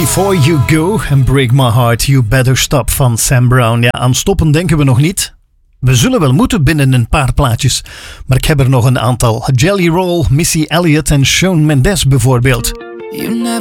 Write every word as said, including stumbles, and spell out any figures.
Before You Go and Break My Heart, You Better Stop van Sam Brown. Ja, aan stoppen denken we nog niet. We zullen wel moeten binnen een paar plaatjes. Maar ik heb er nog een aantal. Jelly Roll, Missy Elliott en Shawn Mendes bijvoorbeeld.